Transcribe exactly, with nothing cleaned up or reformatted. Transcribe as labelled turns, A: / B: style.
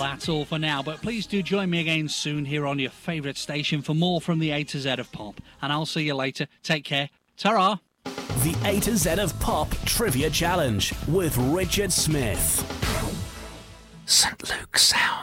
A: that's all for now, but please do join me again soon here on your favourite station for more from the A to Z of Pop, and I'll see you later. Take care. Ta-ra!
B: The A to Z of Pop Trivia Challenge with Richard Smith. Saint Luke Sound.